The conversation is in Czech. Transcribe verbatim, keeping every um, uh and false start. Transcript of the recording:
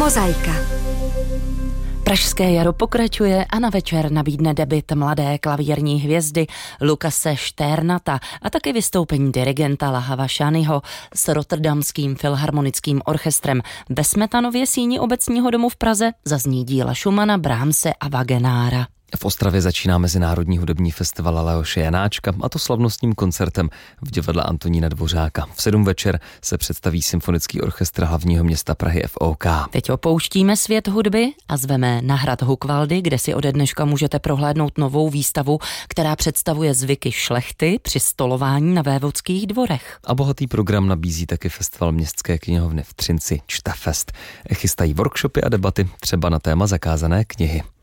Mozaika. Pražské jaro pokračuje a na večer nabídne debut mladé klavírní hvězdy Lukase Šternata a taky vystoupení dirigenta Lahava Šanyho s Rotterdamským filharmonickým orchestrem. Ve Smetanově síni Obecního domu v Praze zazní díla Schumana, Brahmse a Wagnera. V Ostravě začíná Mezinárodní hudební festival Leoše Janáčka, a to slavnostním koncertem v divadle Antonína Dvořáka. V sedm večer se představí Symfonický orchestr hlavního města Prahy F O K. Teď opouštíme svět hudby a zveme na hrad Hukvaldy, kde si ode dneška můžete prohlédnout novou výstavu, která představuje zvyky šlechty při stolování na vévodských dvorech. A bohatý program nabízí taky festival Městské knihovny v Třinci Čtafest. Chystají workshopy a debaty třeba na téma zakázané knihy.